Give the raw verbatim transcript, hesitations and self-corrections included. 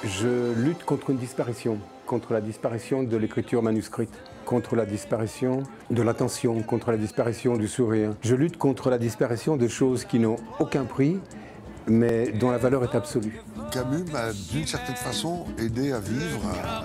Je lutte contre une disparition, contre la disparition de l'écriture manuscrite, contre la disparition de l'attention, contre la disparition du sourire. Je lutte contre la disparition de choses qui n'ont aucun prix, mais dont la valeur est absolue. Camus m'a d'une certaine façon aidé à vivre